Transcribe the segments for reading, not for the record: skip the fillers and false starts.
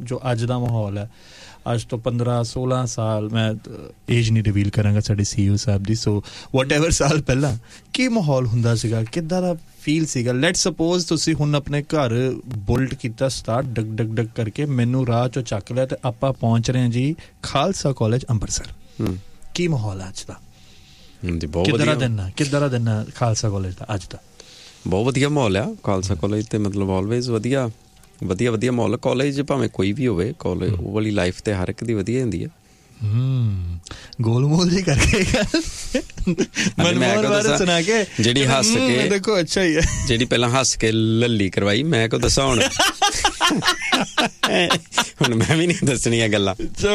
ਜੋ ਅੱਜ ਦਾ ਮਾਹੌਲ ਹੈ, ਅੱਜ ਤੋਂ 15-16 ਸਾਲ, ਮੈਂ ਏਜ ਨਹੀਂ ਰਿਵੀਲ ਕਰਾਂਗਾ ਸਾਡੇ CEO ਸਾਹਿਬ ਦੀ, ਸੋ ਵਟਐਵਰ ਸਾਲ ਪਹਿਲਾਂ ਕੀ ਮਾਹੌਲ ਹੁੰਦਾ ਸੀਗਾ, ਕਿੱਦਾਂ ਦਾ ਫੀਲ ਸੀਗਾ? ਲੈਟ ਸਪੋਜ਼ ਤੁਸੀਂ ਹੁਣ ਆਪਣੇ ਘਰ ਬੁਲਟ ਕੀਤਾ ਸਟਾਰਟ, ਡਗ ਡਗ ਡਗ ਕਰਕੇ, ਮੈਨੂੰ ਰਾਹ 'ਚੋਂ ਚੱਕ ਲਿਆ ਤੇ ਆਪਾਂ ਪਹੁੰਚ ਰਹੇ ਹਾਂ ਜੀ ਖਾਲਸਾ ਕਾਲਜ ਅੰਮ੍ਰਿਤਸਰ। ਕੀ ਮਾਹੌਲ ਹੈ ਅੱਜ ਦਾ? ਕਿੱਦਾਂ ਦਾ ਦਿਨ ਖਾਲਸਾ ਕਾਲਜ ਦਾ ਅੱਜ ਦਾ? ਬਹੁਤ ਵਧੀਆ ਮਾਹੌਲ ਆ ਖਾਲਸਾ ਕਾਲਜ ਤੇ, ਮਤਲਬ ਆਲਵੇਜ਼ ਵਧੀਆ ਮਾਹੌਲ। ਕਾਲਜ ਭਾਵੇਂ ਕੋਈ ਵੀ ਹੋਵੇ, ਕਾਲਜ ਉਹ ਵਾਲੀ ਲਾਈਫ ਤੇ ਹਰ ਇੱਕ ਦੀ ਵਧੀਆ ਹੁੰਦੀ ਹੈ। ਗੋਲਮੋਲ ਜੀ ਕਰਕੇ ਸੁਣਾ ਕੇ ਜਿਹੜੀ ਹੱਸ ਕੇ ਦੇਖੋ, ਅੱਛਾ ਹੀ ਹੈ, ਜਿਹੜੀ ਪਹਿਲਾਂ ਹੱਸ ਕੇ ਲੱਲੀ ਕਰਵਾਈ, ਮੈਂ ਕੋ ਦੱਸਾਂ ਹੁਣ ਹੁਣ ਮੈਂ ਵੀ ਨਹੀਂ ਦੱਸਣੀਆਂ ਗੱਲਾਂ।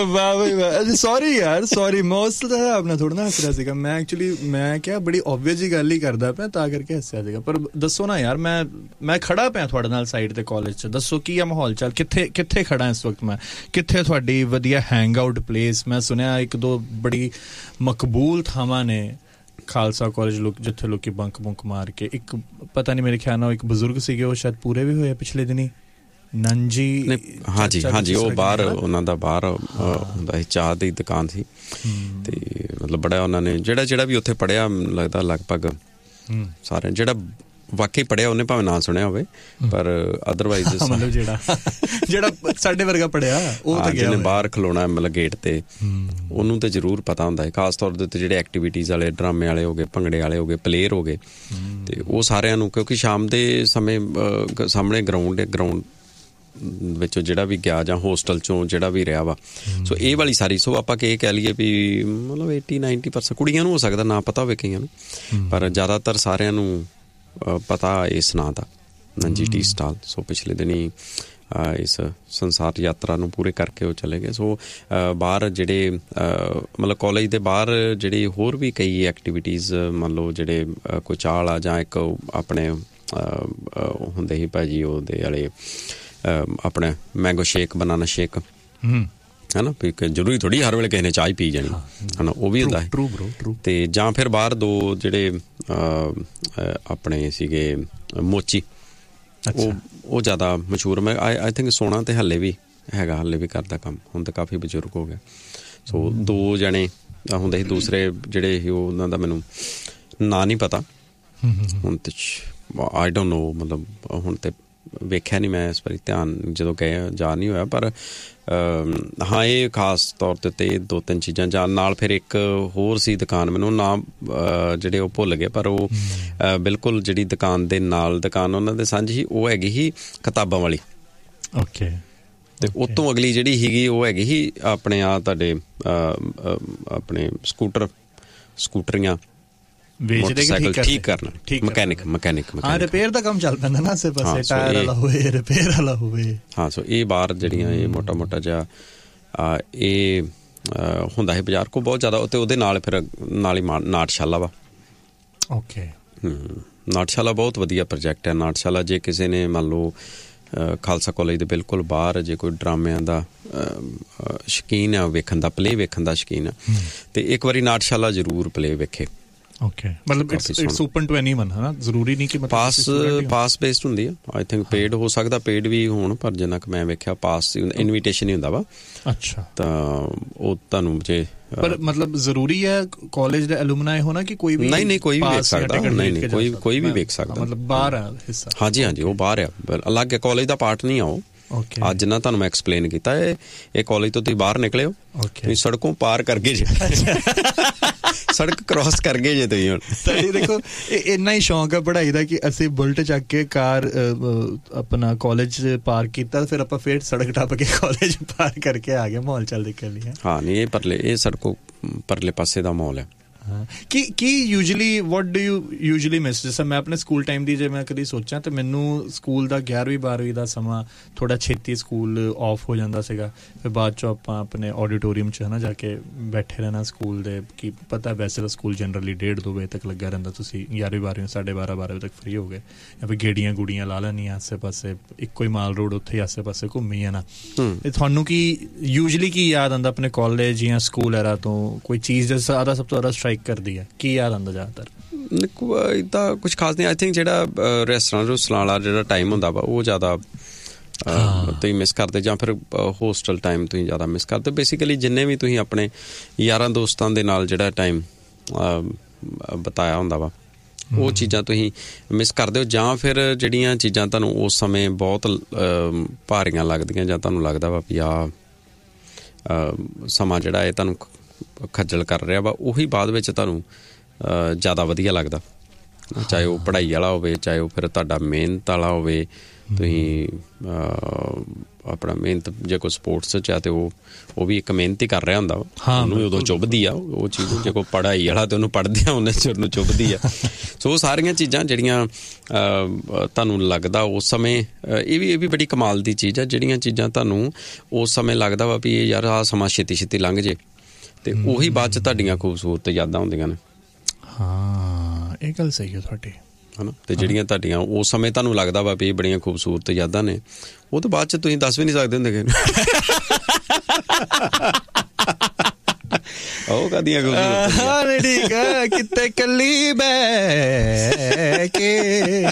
ਸੌਰੀ ਯਾਰ, ਸੌਰੀ, ਮੈਂ ਉਸ ਤਰ੍ਹਾਂ ਆਪਣਾ ਥੋੜਾ ਨਾ ਹੱਸ ਰਿਹਾ ਸੀਗਾ। ਮੈਂ ਐਕਚੁਅਲੀ ਮੈਂ ਕਿਹਾ ਬੜੀ ਓਬਵੀਅਸ ਜੀ ਗੱਲ ਹੀ ਕਰਦਾ ਪਿਆ, ਤਾਂ ਕਰਕੇ ਹੱਸਿਆ ਸੀਗਾ। ਪਰ ਦੱਸੋ ਨਾ ਯਾਰ, ਮੈਂ ਖੜਾ ਪਿਆ ਤੁਹਾਡੇ ਨਾਲ ਸਾਈਡ ਤੇ ਕਾਲਜ 'ਚ, ਦੱਸੋ ਕੀ ਆ ਮਾਹੌਲ ਚੱਲ, ਕਿੱਥੇ ਖੜਾ ਇਸ ਵਕਤ ਮੈਂ, ਕਿੱਥੇ ਤੁਹਾਡੀ ਵਧੀਆ ਹੈਂਗ ਆਊਟ ਪਲੇਸ? ਮੈਂ ਸੁਣਿਆ 1-2 ਬੜੀ ਮਕਬੂਲ ਥਾਵਾਂ ਨੇ ਖਾਲਸਾ ਕਾਲਜ ਜਿੱਥੇ ਲੋਕੀ ਬੰਕ ਮਾਰ ਕੇ, ਇੱਕ ਪਤਾ ਨਹੀਂ ਮੇਰੇ ਖਿਆਲ ਨਾਲ ਇੱਕ ਬਜ਼ੁਰਗ ਸੀਗੇ, ਉਹ ਸ਼ਾਇਦ ਪੂਰੇ ਵੀ ਹੋਏ ਪਿਛਲੇ ਦਿਨੀ, ਨੰਜੀ। ਹਾਂਜੀ, ਉਹ ਬਾਹਰ ਉਹਨਾਂ ਦਾ ਬਾਹਰ ਹੁੰਦਾ ਸੀ, ਚਾਹ ਦੀ ਦੁਕਾਨ ਸੀ, ਤੇ ਮਤਲਬ ਬੜਾ ਉਹਨਾਂ ਨੇ ਜਿਹੜਾ ਵੀ ਉੱਥੇ ਪੜ੍ਹਿਆ, ਲੱਗਦਾ ਲਗਭਗ ਸਾਰਿਆਂ, ਜਿਹੜਾ ਵਾਕਈ ਪੜ੍ਹਿਆ ਉਹਨੇ ਭਾਵੇਂ ਨਾ ਸੁਣਿਆ ਹੋਵੇ, ਪਰ ਅਦਰਵਾਈਜ਼ ਮਤਲਬ ਜਿਹੜਾ ਸਾਡੇ ਵਰਗਾ ਪੜ੍ਹਿਆ ਉਹ ਤਾਂ ਗਿਆ, ਜਿਹਨੇ ਬਾਹਰ ਖਲੋਣਾ ਮਤਲਬ ਗੇਟ ਤੇ, ਉਹਨੂੰ ਤਾਂ ਜ਼ਰੂਰ ਪਤਾ ਹੁੰਦਾ ਹੈ। ਖਾਸ ਤੌਰ ਦੇ ਉੱਤੇ ਜਿਹੜੇ ਐਕਟੀਵਿਟੀਜ਼ ਵਾਲੇ, ਡਰਾਮੇ ਵਾਲੇ ਹੋ ਗਏ, ਭੰਗੜੇ ਵਾਲੇ ਹੋ ਗਏ, ਪਲੇਅਰ ਹੋ ਗਏ, ਤੇ ਉਹ ਸਾਰਿਆਂ ਨੂੰ, ਕਿਉਂਕਿ ਸ਼ਾਮ ਦੇ ਸਮੇਂ ਸਾਹਮਣੇ ਗਰਾਊਂਡ ਵਿੱਚੋਂ ਜਿਹੜਾ ਵੀ ਗਿਆ ਜਾਂ ਹੋਸਟਲ 'ਚੋਂ ਜਿਹੜਾ ਵੀ ਰਿਹਾ ਵਾ, ਸੋ ਇਹ ਵਾਲੀ ਸਾਰੀ, ਸੋ ਆਪਾਂ ਇਹ ਕਹਿ ਲਈਏ ਵੀ ਮਤਲਬ 80-90% ਕੁੜੀਆਂ ਨੂੰ ਹੋ ਸਕਦਾ ਨਾ ਪਤਾ ਹੋਵੇ ਕਈਆਂ ਨੂੰ, ਪਰ ਜ਼ਿਆਦਾਤਰ ਸਾਰਿਆਂ ਨੂੰ ਪਤਾ ਇਸ ਨਾਂ ਦਾ, ਨੰਜੀ ਟੀ ਸਟਾਲ। ਸੋ ਪਿਛਲੇ ਦਿਨੀ ਇਸ ਸੰਸਾਰ ਯਾਤਰਾ ਨੂੰ ਪੂਰੇ ਕਰਕੇ ਉਹ ਚਲੇ ਗਏ। ਸੋ ਬਾਹਰ ਜਿਹੜੇ ਮਤਲਬ ਕਾਲਜ ਦੇ ਬਾਹਰ ਜਿਹੜੀ ਹੋਰ ਵੀ ਕਈ ਐਕਟੀਵਿਟੀਜ਼, ਮੰਨ ਲਓ ਜਿਹੜੇ ਕੋਈ ਚਾਲ ਆ, ਜਾਂ ਇੱਕ ਆਪਣੇ ਹੁੰਦੇ ਸੀ ਭਾਜੀ ਉਹਦੇ ਵਾਲੇ ਆਪਣੇ ਮੈਂਗੋ ਸ਼ੇਕ, ਬਨਾਨਾ ਸ਼ੇਕ, ਹੈ ਨਾ, ਵੀ ਜ਼ਰੂਰੀ ਥੋੜ੍ਹੀ ਹਰ ਵੇਲੇ ਕਿਸੇ ਨੇ ਚਾਹ ਹੀ ਪੀ ਜਾਣੀ, ਹੈ ਨਾ, ਉਹ ਵੀ ਹੁੰਦਾ ਹੈ। ਤੇ ਜਾਂ ਫਿਰ ਬਾਹਰ 2 ਜਿਹੜੇ ਆਪਣੇ ਸੀਗੇ ਮੋਚੀ, ਉਹ ਜ਼ਿਆਦਾ ਮਸ਼ਹੂਰ। ਮੈਂ ਆਈ ਥਿੰਕ ਸੋਨਾ ਤੇ ਹੱਲੇ ਵੀ ਹੈਗਾ, ਹੱਲੇ ਵੀ ਕਰਦਾ ਕੰਮ, ਹੁਣ ਤਾਂ ਕਾਫੀ ਬਜ਼ੁਰਗ ਹੋ ਗਿਆ। ਸੋ 2 ਜਣੇ ਹੁੰਦੇ ਸੀ, ਦੂਸਰੇ ਜਿਹੜੇ ਸੀ ਉਹਨਾਂ ਦਾ ਮੈਨੂੰ ਨਾਂ ਨਹੀਂ ਪਤਾ ਹੁਣ ਤੇ, ਆਈ ਡੋਂਟ ਨੋ, ਮਤਲਬ ਹੁਣ ਤੇ ਵੇਖਿਆ ਨਹੀਂ ਮੈਂ ਇਸ ਵਾਰੀ, ਧਿਆਨ ਜਦੋਂ ਗਏ ਜਾ ਨਹੀਂ ਹੋਇਆ, ਪਰ ਹਾਂ ਇਹ ਖਾਸ ਤੌਰ ਤੇ 2-3 ਚੀਜ਼ਾਂ ਜਾਂ ਨਾਲ। ਫਿਰ ਇੱਕ ਹੋਰ ਸੀ ਦੁਕਾਨ, ਮੈਨੂੰ ਨਾਮ ਜਿਹੜੇ ਉਹ ਭੁੱਲ ਗਏ, ਪਰ ਉਹ ਬਿਲਕੁਲ ਜਿਹੜੀ ਦੁਕਾਨ ਦੇ ਨਾਲ ਦੁਕਾਨ ਉਹਨਾਂ ਦੇ ਸਾਂਝੀ ਸੀ, ਉਹ ਹੈਗੀ ਸੀ ਕਿਤਾਬਾਂ ਵਾਲੀ। ਓਕੇ। ਤੇ ਉਹ ਤੋਂ ਅਗਲੀ ਜਿਹੜੀ ਸੀਗੀ ਉਹ ਹੈਗੀ ਸੀ ਆਪਣੇ ਤੁਹਾਡੇ ਆਪਣੇ ਸਕੂਟਰੀਆਂ ਮੋਟਰਸਾਈਕਲ ਠੀਕ ਕਰਨਾ, ਮਕੈਨਿਕ ਹਾਂ, ਰਿਪੇਅਰ ਦਾ ਕੰਮ ਚੱਲ ਪੈਂਦਾ ਨਾ ਆਸੇ ਪਾਸੇ, ਟਾਇਰ ਵਾਲਾ ਹੋਵੇ, ਰਿਪੇਅਰ ਵਾਲਾ ਹੋਵੇ। ਹਾਂ, ਸੋ ਇਹ ਬਾਹਰ ਜਿਹੜੀਆਂ ਇਹ ਮੋਟਾ ਜਿਹਾ ਇਹ ਹੁੰਦਾ ਹੈ ਬਾਜ਼ਾਰ ਕੋ ਬਹੁਤ ਜ਼ਿਆਦਾ, ਤੇ ਉਹਦੇ ਨਾਲ ਫਿਰ ਨਾਲ ਹੀ ਨਾਟਸ਼ਾਲਾ ਵਾ। ਓਕੇ। ਨਾਟਸ਼ਾਲਾ ਬਹੁਤ ਵਧੀਆ ਪ੍ਰੋਜੈਕਟ ਹੈ। ਨਾਟਸ਼ਾਲਾ ਜੇ ਕਿਸੇ ਨੇ ਮੰਨ ਲਓ ਖਾਲਸਾ ਕਾਲਜ ਦੇ ਬਿਲਕੁਲ ਬਾਹਰ ਜੇ ਕੋਈ ਡਰਾਮਿਆਂ ਦਾ ਸ਼ੌਕੀਨ ਆ, ਵੇਖਣ ਦਾ, ਪਲੇ ਵੇਖਣ ਦਾ ਸ਼ੌਕੀਨ ਆ, ਤੇ ਇੱਕ ਵਾਰੀ ਨਾਟਸ਼ਾਲਾ ਜ਼ਰੂਰ ਪਲੇ ਵੇਖੇ। ਓਕੇ, ਮਤਲਬ ਇਟਸ ਓਪਨ ਟੂ ਐਨੀਵਨ, ਹੈ ਨਾ, ਜ਼ਰੂਰੀ ਨਹੀਂ ਕਿ ਪਾਸ ਬੇਸਡ ਹੁੰਦੀ ਆ। ਆਈ ਥਿੰਕ ਪੇਡ ਹੋ ਸਕਦਾ, ਪੇਡ ਵੀ ਹੋਣ, ਪਰ ਜਿੰਨਾ ਕਿ ਮੈਂ ਵੇਖਿਆ ਪਾਸ ਇਨਵੀਟੇਸ਼ਨ ਹੀ ਹੁੰਦਾ ਵਾ। ਅੱਛਾ, ਤਾਂ ਉਹ ਤੁਹਾਨੂੰ ਜੇ ਪਰ ਮਤਲਬ ਜ਼ਰੂਰੀ ਹੈ ਕਾਲਜ ਦਾ ਐਲੂਮਨਾਈ ਹੋਣਾ ਕਿ ਕੋਈ ਵੀ? ਨਹੀਂ, ਕੋਈ ਵੀ ਵੇਖ ਸਕਦਾ, ਨਹੀਂ ਕੋਈ ਵੀ ਵੇਖ ਸਕਦਾ, ਮਤਲਬ ਬਾਹਰ ਆ ਹਿੱਸਾ। ਹਾਂਜੀ, ਉਹ ਬਾਹਰ ਆ, ਅਲੱਗ ਹੈ, ਕਾਲਜ ਦਾ ਪਾਰਟ ਨਹੀਂ ਆ ਉਹ। ਅੱਜ ਨਾ ਤੁਹਾਨੂੰ ਮੈਂ ਐਕਸਪਲੇਨ ਕੀਤਾ, ਇਹ ਕਾਲਜ ਤੋਂ ਤੁਸੀਂ ਬਾਹਰ ਨਿਕਲੇ ਹੋ, ਤੁਸੀਂ ਸੜਕੋਂ ਪਾਰ ਕਰ ਗਏ ਜੇ, ਸੜਕ ਕ੍ਰਾਸ ਕਰ ਗਏ ਜੇ ਤੁਸੀਂ। ਹੁਣ ਦੇਖੋ, ਇੰਨਾ ਹੀ ਸ਼ੌਂਕ ਹੈ ਪੜ੍ਹਾਈ ਦਾ ਕਿ ਅਸੀਂ ਬੁਲਟ ਚੱਕ ਕੇ ਕਾਰ ਆਪਣਾ ਕਾਲਜ ਪਾਰ ਕੀਤਾ, ਫਿਰ ਆਪਾਂ ਫਿਰ ਸੜਕ ਟੱਪ ਕੇ ਕਾਲਜ ਪਾਰ ਕਰਕੇ ਆ ਗਏ ਮਾਹੌਲ ਚੱਲ ਦੇਖਣ ਲਈ। ਹਾਂ, ਨਹੀਂ, ਇਹ ਸੜਕੋਂ ਪਰਲੇ ਪਾਸੇ ਦਾ ਮਾਹੌਲ ਹੈ। ਕੀ usually what do you usually miss? ਜਿਸ ਮੈਂ ਆਪਣੇ ਸਕੂਲ ਟਾਈਮ ਦੀ ਜੇ ਮੈਂ ਕਦੀ ਸੋਚਾਂ ਤਾਂ ਮੈਨੂੰ ਸਕੂਲ ਦਾ 11ਵੀਂ-12ਵੀਂ ਦਾ ਸਮਾਂ ਥੋੜ੍ਹਾ ਛੇਤੀ ਸਕੂਲ ਆਫ ਹੋ ਜਾਂਦਾ ਸੀਗਾ, ਫਿਰ ਬਾਅਦ 'ਚੋਂ ਆਪਾਂ ਆਪਣੇ ਆਡੀਟੋਰੀਅਮ 'ਚ ਹੈ ਨਾ ਜਾ ਕੇ ਬੈਠੇ ਰਹਿਣਾ ਸਕੂਲ ਦੇ। ਕੀ ਪਤਾ, ਵੈਸੇ ਤਾਂ ਸਕੂਲ ਜਨਰਲੀ 1:30-2 ਵਜੇ ਤੱਕ ਲੱਗਾ ਰਹਿੰਦਾ, ਤੁਸੀਂ 11ਵੀਂ-12ਵੀਂ 12:30 ਵਜੇ ਤੱਕ ਫਰੀ ਹੋ ਗਏ, ਜਾਂ ਫਿਰ ਗੇੜੀਆਂ ਗੁੜੀਆਂ ਲਾ ਲੈਣੀਆਂ ਆਸੇ ਪਾਸੇ, ਇੱਕੋ ਹੀ ਮਾਲ ਰੋਡ ਉੱਥੇ ਹੀ ਆਸੇ ਪਾਸੇ ਘੁੰਮੀ ਜਾਣਾ। ਤੁਹਾਨੂੰ ਕੀ ਯੂਜਲੀ ਕੀ ਯਾਦ ਆਉਂਦਾ ਆਪਣੇ ਕਾਲਜ ਜਾਂ ਸਕੂਲ ਐਰਾ ਤੋਂ? ਕੋਈ ਚੀਜ਼ ਸਭ ਤੋਂ ਜ਼ਿਆਦਾ ਸਟ੍ਰਾਈਕ ਕਰਦੀ ਹੈ, ਕੀ ਯਾਦ ਆਉਂਦਾ ਜ਼ਿਆਦਾਤਰ? ਇੱਦਾਂ ਕੁਛ ਖਾਸ ਨਹੀਂ। ਆਈ ਥਿੰਕ ਜਿਹੜਾ ਰੈਸਟੋਰੈਂਟ ਵਾਲਾ ਜਿਹੜਾ ਟਾਈਮ ਹੁੰਦਾ ਵਾ ਉਹ ਜ਼ਿਆਦਾ ਤੁਸੀਂ ਮਿਸ ਕਰਦੇ, ਜਾਂ ਫਿਰ ਹੋਸਟਲ ਟਾਈਮ ਤੁਸੀਂ ਜ਼ਿਆਦਾ ਮਿਸ ਕਰਦੇ। ਬੇਸਿਕਲੀ ਜਿੰਨੇ ਵੀ ਤੁਸੀਂ ਆਪਣੇ ਯਾਰਾਂ ਦੋਸਤਾਂ ਦੇ ਨਾਲ ਜਿਹੜਾ ਟਾਈਮ ਬਿਤਾਇਆ ਹੁੰਦਾ ਵਾ, ਉਹ ਚੀਜ਼ਾਂ ਤੁਸੀਂ ਮਿਸ ਕਰਦੇ ਹੋ। ਜਾਂ ਫਿਰ ਜਿਹੜੀਆਂ ਚੀਜ਼ਾਂ ਤੁਹਾਨੂੰ ਉਸ ਸਮੇਂ ਬਹੁਤ ਭਾਰੀਆਂ ਲੱਗਦੀਆਂ, ਜਾਂ ਤੁਹਾਨੂੰ ਲੱਗਦਾ ਵਾ ਵੀ ਸਮਾਂ ਜਿਹੜਾ ਇਹ ਤੁਹਾਨੂੰ ਖੱਜਲ ਕਰ ਰਿਹਾ ਵਾ, ਉਹੀ ਬਾਅਦ ਵਿੱਚ ਤੁਹਾਨੂੰ ਜ਼ਿਆਦਾ ਵਧੀਆ ਲੱਗਦਾ। ਚਾਹੇ ਉਹ ਪੜ੍ਹਾਈ ਵਾਲਾ ਹੋਵੇ, ਚਾਹੇ ਉਹ ਫਿਰ ਤੁਹਾਡਾ ਮਿਹਨਤ ਵਾਲਾ ਹੋਵੇ, ਤੁਸੀਂ ਆਪਣਾ ਮਿਹਨਤ ਜੇ ਕੋਈ ਸਪੋਰਟਸ 'ਚ ਆ ਤੇ ਉਹ ਵੀ ਇੱਕ ਮਿਹਨਤ ਹੀ ਕਰ ਰਿਹਾ ਹੁੰਦਾ ਵਾ, ਉਹਨੂੰ ਵੀ ਉਦੋਂ ਚੁੱਭਦੀ ਆ ਉਹ ਚੀਜ਼। ਜੇ ਕੋਈ ਪੜ੍ਹਾਈ ਵਾਲਾ ਤੇ ਉਹਨੂੰ ਪੜ੍ਹਦੇ ਆ ਉਹਨੇ ਚਿਰ ਨੂੰ ਚੁੱਭਦੀ ਆ। ਸੋ ਉਹ ਸਾਰੀਆਂ ਚੀਜ਼ਾਂ ਜਿਹੜੀਆਂ ਤੁਹਾਨੂੰ ਲੱਗਦਾ ਉਸ ਸਮੇਂ, ਇਹ ਵੀ ਬੜੀ ਕਮਾਲ ਦੀ ਚੀਜ਼ ਆ। ਜਿਹੜੀਆਂ ਚੀਜ਼ਾਂ ਤੁਹਾਨੂੰ ਉਸ ਸਮੇਂ ਲੱਗਦਾ ਵਾ ਵੀ ਇਹ ਯਾਰ ਆਹ ਸਮਾਂ ਛੇਤੀ ਛੇਤੀ ਲੰਘ ਜੇ, ਤੇ ਉਹੀ ਬਾਅਦ 'ਚ ਤੁਹਾਡੀਆਂ ਖੂਬਸੂਰਤ ਯਾਦਾਂ ਹੁੰਦੀਆਂ ਨੇ। ਹਾਂ, ਇਹ ਗੱਲ ਸਹੀ ਹੈ ਤੁਹਾਡੀ, ਹੈ ਨਾ। ਤੇ ਜਿਹੜੀਆਂ ਤੁਹਾਡੀਆਂ ਉਸ ਸਮੇਂ ਤੁਹਾਨੂੰ ਲੱਗਦਾ ਵਾ ਵੀ ਇਹ ਬੜੀਆਂ ਖੂਬਸੂਰਤ ਯਾਦਾਂ ਨੇ, ਉਹ ਤੋਂ ਬਾਅਦ 'ਚ ਤੁਸੀਂ ਦੱਸ ਵੀ ਨਹੀਂ ਸਕਦੇ ਹੁੰਦੇ ਕਿ ਉਹ ਕਦੀਆਂ ਖੂਬਸੂਰਤ। ਠੀਕ ਹੈ, ਕਿਤੇ ਕੱਲੀ ਬਹਿ ਕੇ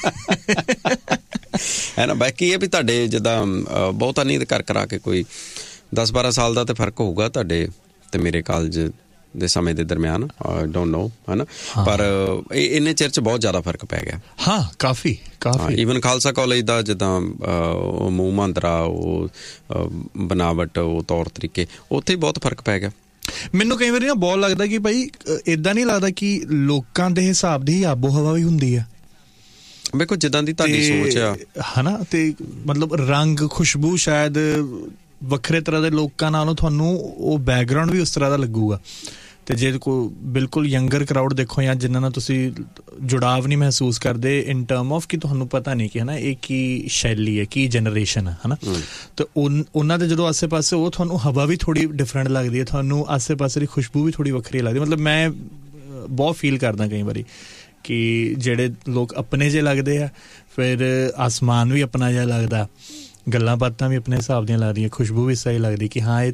ਹੈ ਨਾ। ਬਾਕੀ ਇਹ ਵੀ ਤੁਹਾਡੇ ਜਿੱਦਾਂ ਬਹੁਤਾ ਨਹੀਂ ਕਰਾ ਕੇ ਕੋਈ 10-12 ਸਾਲ ਦਾ ਤੇ ਫਰਕ ਹੋਊਗਾ ਤੁਹਾਡੇ ਤੇ ਮੇਰੇ ਕਾਲਜ ਦੇ ਸਮੇਂ ਦੇ ਦਰਮਿਆਨ, ਆਈ ਡੋਂਟ ਨੋ, ਹੈ ਨਾ। ਪਰ ਇੰਨੇ ਚਿਰ 'ਚ ਬਹੁਤ ਜ਼ਿਆਦਾ ਫਰਕ ਪੈ ਗਿਆ। ਹਾਂ, ਕਾਫੀ। ਈਵਨ ਖਾਲਸਾ ਕਾਲਜ ਦਾ ਜਿੱਦਾਂ ਮੂੰਹ ਮਾਂਦਰਾ, ਉਹ ਬਨਾਵਟ, ਉਹ ਤੌਰ ਤਰੀਕੇ, ਉੱਥੇ ਬਹੁਤ ਫਰਕ ਪੈ ਗਿਆ। ਮੈਨੂੰ ਕਈ ਵਾਰੀ ਨਾ ਬਹੁਤ ਲੱਗਦਾ ਕਿ ਭਾਈ ਏਦਾਂ ਨਹੀਂ ਲੱਗਦਾ ਕਿ ਲੋਕਾਂ ਦੇ ਹਿਸਾਬ ਦੀ ਆਬੋ ਹਵਾ ਵੀ ਹੁੰਦੀ ਆ। ਵੇਖੋ ਜਿੱਦਾਂ ਦੀ ਤੁਹਾਡੀ ਸੋਚ ਆ, ਹੈ ਨਾ, ਤੇ ਮਤਲਬ ਰੰਗ, ਖੁਸ਼ਬੂ ਸ਼ਾਇਦ ਵੱਖਰੇ ਤਰ੍ਹਾਂ ਦੇ ਲੋਕਾਂ ਨਾਲੋਂ ਤੁਹਾਨੂੰ ਉਹ ਬੈਕਗਰਾਊਂਡ ਵੀ ਉਸ ਤਰ੍ਹਾਂ ਦਾ ਲੱਗੂਗਾ। ਤੇ ਜੇ ਕੋਈ ਬਿਲਕੁਲ ਯੰਗਰ ਕਰਾਊਡ ਦੇਖੋ, ਜਾਂ ਜਿਨ੍ਹਾਂ ਨਾਲ ਤੁਸੀਂ ਜੁੜਾਵ ਨਹੀਂ ਮਹਿਸੂਸ ਕਰਦੇ ਇਨ ਟਰਮ ਆਫ ਕਿ ਤੁਹਾਨੂੰ ਪਤਾ ਨਹੀਂ ਕਿ ਹੈ ਨਾ ਇਹ ਕੀ ਸ਼ੈਲੀ ਹੈ, ਕੀ ਜਨਰੇਸ਼ਨ ਹੈ ਨਾ, ਤੇ ਉਹਨਾਂ ਦੇ ਜਦੋਂ ਆਸੇ ਪਾਸੇ ਉਹ ਤੁਹਾਨੂੰ ਹਵਾ ਵੀ ਥੋੜੀ ਡਿਫਰੈਂਟ ਲੱਗਦੀ ਹੈ, ਤੁਹਾਨੂੰ ਆਸੇ ਪਾਸੇ ਦੀ ਖੁਸ਼ਬੂ ਵੀ ਥੋੜੀ ਵੱਖਰੀ ਲੱਗਦੀ। ਮਤਲਬ ਮੈਂ ਬਹੁਤ ਫੀਲ ਕਰਦਾ ਕਈ ਵਾਰੀ ਕਿ ਜਿਹੜੇ ਲੋਕ ਆਪਣੇ ਜਿਹੇ ਲੱਗਦੇ ਆ, ਫਿਰ ਆਸਮਾਨ ਵੀ ਆਪਣਾ ਜਿਹਾ ਲੱਗਦਾ, ਗੱਲਾਂ ਬਾਤਾਂ ਵੀ ਆਪਣੇ ਹਿਸਾਬ ਦੀਆਂ ਲੱਗਦੀਆਂ, ਖੁਸ਼ਬੂ ਵੀ ਸਹੀ ਲੱਗਦੀ ਕਿ ਹਾਂ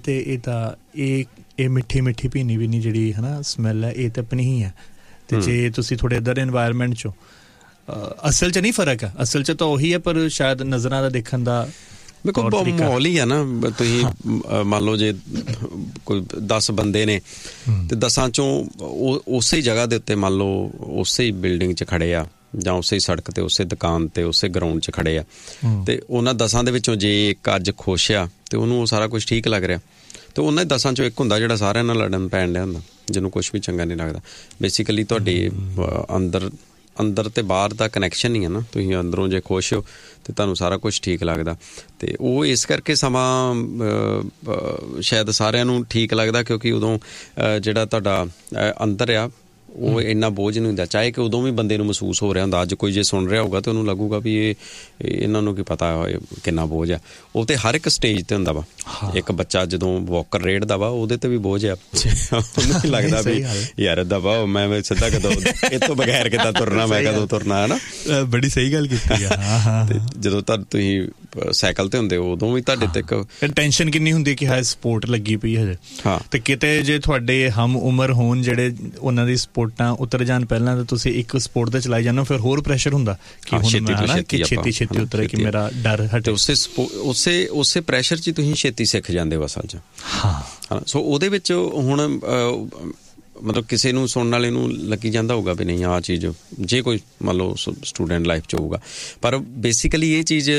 ਇਹ ਮਿੱਠੀ ਮਿੱਠੀ ਭੀਨੀ ਵੀ ਨਹੀਂ ਜਿਹੜੀ ਹੈ ਨਾ ਸਮੈਲ ਹੈ, ਇਹ ਤਾਂ ਆਪਣੀ ਹੀ ਹੈ। ਤੇ ਜੇ ਤੁਸੀਂ ਥੋੜੇ ਇੱਧਰ ਇਨਵਾਇਰਮੈਂਟ 'ਚੋਂ, ਅਸਲ 'ਚ ਨਹੀਂ ਫਰਕ ਹੈ, ਅਸਲ 'ਚ ਤਾਂ ਉਹੀ ਹੈ, ਪਰ ਸ਼ਾਇਦ ਨਜ਼ਰਾਂ ਦਾ ਦੇਖਣ ਦਾ ਦੇਖੋ ਮਾਹੌਲ ਹੀ ਆ ਨਾ। ਤੁਸੀਂ ਮੰਨ ਲਓ ਜੇ ਕੋਈ 10 ਬੰਦੇ ਨੇ ਤੇ 10 ਚੋਂ ਉਸੇ ਜਗ੍ਹਾ ਦੇ ਉੱਤੇ ਮੰਨ ਲਓ ਉਸੇ ਬਿਲਡਿੰਗ 'ਚ ਖੜੇ ਆ, ਜਾਂ ਉਸੇ ਸੜਕ ਤੇ, ਉਸੇ ਦੁਕਾਨ ਤੇ, ਉਸੇ ਗਰਾਊਂਡ 'ਚ ਖੜੇ ਆ, ਤੇ ਉਹਨਾਂ 10 ਦੇ ਵਿੱਚੋਂ ਜੇ ਇੱਕ ਅੱਜ ਖੁਸ਼ ਆ ਤੇ ਉਹਨੂੰ ਉਹ ਸਾਰਾ ਕੁਝ ਠੀਕ ਲੱਗ ਰਿਹਾ, ਤੇ ਉਹਨਾਂ 10 ਚੋਂ ਇੱਕ ਹੁੰਦਾ ਜਿਹੜਾ ਸਾਰਿਆਂ ਨਾਲ ਲੜਨ ਪੈਣ ਡਿਆ ਹੁੰਦਾ, ਜਿਹਨੂੰ ਕੁਝ ਵੀ ਚੰਗਾ ਨਹੀਂ ਲੱਗਦਾ। ਬੇਸਿਕਲੀ ਤੁਹਾਡੇ ਅੰਦਰ ਤੇ ਬਾਹਰ ਦਾ ਕਨੈਕਸ਼ਨ ਹੀ ਹੈ ਨਾ। ਤੁਸੀਂ ਅੰਦਰੋਂ ਜੇ ਖੁਸ਼ ਹੋ ਤੇ ਤੁਹਾਨੂੰ ਸਾਰਾ ਕੁਝ ਠੀਕ ਲੱਗਦਾ, ਤੇ ਉਹ ਇਸ ਕਰਕੇ ਸਮਾਂ ਸ਼ਾਇਦ ਸਾਰਿਆਂ ਨੂੰ ਠੀਕ ਲੱਗਦਾ, ਕਿਉਂਕਿ ਉਦੋਂ ਜਿਹੜਾ ਤੁਹਾਡਾ ਅੰਦਰ ਆ ਉਹ ਇੰਨਾ ਬੋਝ ਨਹੀਂ ਹੁੰਦਾ। ਚਾਹੇ ਕਿ ਉਦੋਂ ਵੀ ਬੰਦੇ ਨੂੰ ਮਹਿਸੂਸ ਹੋ ਰਿਹਾ ਹੁੰਦਾ, ਅੱਜ ਕੋਈ ਜੇ ਸੁਣ ਰਿਹਾ ਹੋਊਗਾ ਤੇ ਉਹਨੂੰ ਲੱਗੂਗਾ ਵੀ ਇਹਨਾਂ ਨੂੰ ਕੀ ਪਤਾ ਕਿੰਨਾ ਬੋਝ ਆ। ਉਹ ਤੇ ਹਰ ਇੱਕ ਸਟੇਜ ਤੇ ਹੁੰਦਾ ਵਾ। ਇੱਕ ਬੱਚਾ ਜਦੋਂ ਵਾਕਰ ਰੇੜਦਾ ਵਾ ਉਹਦੇ ਤੇ ਵੀ ਬੋਝ ਆ, ਉਹਨੂੰ ਵੀ ਲੱਗਦਾ ਵੀ ਯਾਰ ਦਬਾ ਮੈਂ ਸਿੱਧਾ ਕਦੋਂ ਇਹ ਤੋਂ ਬਗੈਰ ਕਿੱਦਾਂ ਤੁਰਨਾ, ਮੈਂ ਕਦੋਂ ਤੁਰਨਾ, ਹੈ ਨਾ। ਬੜੀ ਸਹੀ ਗੱਲ ਕੀਤੀ ਆ। ਤੇ ਜਦੋਂ ਤੁਸੀਂ ਸਾਈਕਲ ਤੇ ਹੁੰਦੇ ਹੋ ਉਦੋਂ ਵੀ ਤੁਹਾਡੇ ਤੇ ਟੈਨਸ਼ਨ ਕਿੰਨੀ ਹੁੰਦੀ ਕਿ ਹਾਏ ਸਪੋਰਟ ਲੱਗੀ ਪਈ ਹਜੇ, ਤੇ ਕਿਤੇ ਜੇ ਤੁਹਾਡੇ ਹਮ ਉਮਰ ਹੋਣ ਜਿਹੜੇ ਉਹਨਾਂ ਦੀ ਸਪੋਰਟਾਂ ਉਤਰ ਜਾਣ ਪਹਿਲਾਂ, ਤਾਂ ਤੁਸੀਂ ਇੱਕ ਸਪੋਰਟ ਤੇ ਚਲਾਈ ਜਾਂਦੇ ਹੋ, ਫਿਰ ਹੋਰ ਪ੍ਰੈਸ਼ਰ ਹੁੰਦਾ ਕਿ ਹੁਣ ਛੇਤੀ ਉਤਰੇ, ਕਿ ਮੇਰਾ ਡਰ ਹਟੇ। ਉਸੇ ਪ੍ਰੈਸ਼ਰ 'ਚ ਤੁਸੀਂ ਛੇਤੀ ਸਿੱਖ ਜਾਂਦੇ ਹੋ ਅਸਲ 'ਚ। ਹਾਂ, ਸੋ ਉਹਦੇ ਵਿੱਚ ਹੁਣ ਮਤਲਬ ਕਿਸੇ ਨੂੰ ਸੁਣਨ ਵਾਲੇ ਨੂੰ ਲੱਗੀ ਜਾਂਦਾ ਹੋਊਗਾ ਵੀ ਨਹੀਂ ਆਹ ਚੀਜ਼, ਜੇ ਕੋਈ ਮੰਨ ਲਓ ਸਟੂਡੈਂਟ ਲਾਈਫ 'ਚ ਹੋਊਗਾ, ਪਰ ਬੇਸਿਕਲੀ ਇਹ ਚੀਜ਼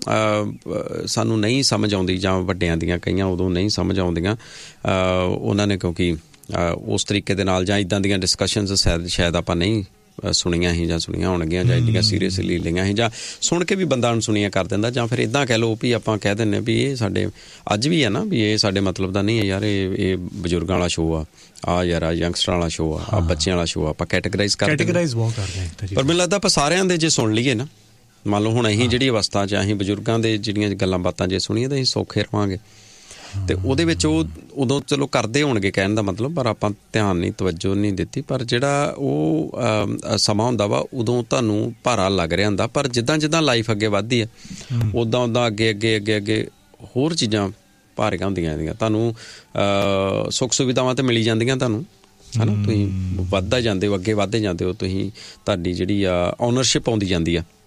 ਸਾਨੂੰ ਨਹੀਂ ਸਮਝ ਆਉਂਦੀ, ਜਾਂ ਵੱਡਿਆਂ ਦੀਆਂ ਕਈਆਂ ਉਦੋਂ ਨਹੀਂ ਸਮਝ ਆਉਂਦੀਆਂ ਉਹਨਾਂ ਨੇ, ਕਿਉਂਕਿ ਉਸ ਤਰੀਕੇ ਦੇ ਨਾਲ ਜਾਂ ਇੱਦਾਂ ਦੀਆਂ ਡਿਸਕਸ਼ਨਸ ਸ਼ਾਇਦ ਆਪਾਂ ਨਹੀਂ ਸੁਣੀਆਂ ਸੀ, ਜਾਂ ਸੁਣੀਆਂ ਹੋਣਗੀਆਂ, ਜਾਂ ਇੰਨੀਆਂ ਸੀਰੀਅਸਲੀ ਲਈਆਂ ਸੀ, ਜਾਂ ਸੁਣ ਕੇ ਵੀ ਬੰਦਾ ਅਣਸੁਣੀਆਂ ਕਰ ਦਿੰਦਾ, ਜਾਂ ਫਿਰ ਇੱਦਾਂ ਕਹਿ ਲਓ ਵੀ ਆਪਾਂ ਕਹਿ ਦਿੰਦੇ ਵੀ ਇਹ ਸਾਡੇ ਅੱਜ ਵੀ ਹੈ ਨਾ, ਵੀ ਇਹ ਸਾਡੇ ਮਤਲਬ ਦਾ ਨਹੀਂ ਹੈ ਯਾਰ, ਇਹ ਬਜ਼ੁਰਗਾਂ ਵਾਲਾ ਸ਼ੋਅ ਆ ਯਾਰ, ਆ ਯੰਗਸਟਰਾਂ ਵਾਲਾ ਸ਼ੋਅ ਆ ਬੱਚਿਆਂ ਵਾਲਾ ਸ਼ੋਅ, ਆਪਾਂ ਕੈਟੇਗਰਾਈਜ਼ ਬਹੁਤ ਕਰਦੇ ਹਾਂ। ਪਰ ਮੈਨੂੰ ਲੱਗਦਾ ਆਪਾਂ ਸਾਰਿਆਂ ਦੇ ਜੇ ਸੁਣ ਲਈਏ ਨਾ, ਮੰਨ ਲਓ ਹੁਣ ਅਸੀਂ ਜਿਹੜੀ ਅਵਸਥਾ 'ਚ ਅਸੀਂ ਬਜ਼ੁਰਗਾਂ ਦੇ ਜਿਹੜੀਆਂ ਗੱਲਾਂ ਬਾਤਾਂ ਜੇ ਸੁਣੀਏ ਤਾਂ ਅਸੀਂ ਸੌਖੇ ਰਹਾਂਗੇ। ਤੇ ਉਹਦੇ ਵਿੱਚ ਉਹ ਉਦੋਂ ਚਲੋ ਕਰਦੇ ਹੋਣਗੇ ਕਹਿਣ ਦਾ ਮਤਲਬ, ਪਰ ਆਪਾਂ ਧਿਆਨ ਨਹੀਂ, ਤਵੱਜੋ ਨਹੀਂ ਦਿੱਤੀ। ਪਰ ਜਿਹੜਾ ਉਹ ਸਮਾਂ ਹੁੰਦਾ ਵਾ ਉਦੋਂ ਤੁਹਾਨੂੰ ਭਾਰਾ ਲੱਗ ਰਿਹਾ ਹੁੰਦਾ, ਪਰ ਜਿੱਦਾਂ ਜਿੱਦਾਂ ਲਾਈਫ ਅੱਗੇ ਵੱਧਦੀ ਆ ਉੱਦਾਂ ਉੱਦਾਂ ਅੱਗੇ ਹੋਰ ਚੀਜ਼ਾਂ ਭਾਰੀਆਂ ਹੁੰਦੀਆਂ ਜਾਂਦੀਆਂ, ਤੁਹਾਨੂੰ ਸੁੱਖ ਸੁਵਿਧਾਵਾਂ ਤਾਂ ਮਿਲੀ ਜਾਂਦੀਆਂ ਤੁਹਾਨੂੰ, ਹੈ ਨਾ। ਤੁਸੀਂ ਵੱਧਦੇ ਜਾਂਦੇ ਹੋ, ਅੱਗੇ ਵੱਧਦੇ ਜਾਂਦੇ ਹੋ, ਤੁਸੀਂ ਤੁਹਾਡੀ ਜਿਹੜੀ ਆ ਓਨਰਸ਼ਿਪ ਆਉਂਦੀ ਜਾਂਦੀ ਆ,